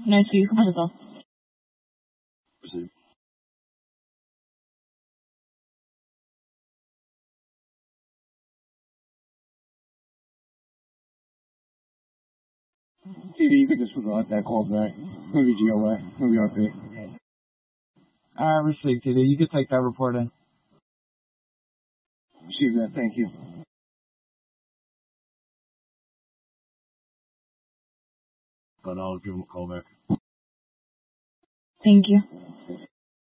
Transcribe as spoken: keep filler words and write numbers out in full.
No, so you can as well. Proceed. T V, you could just forgot that call back. Movie G O A, movie R P. Uh, received, T D. You can take that report in. Receive that, thank you. But I'll give him a call back. Thank you.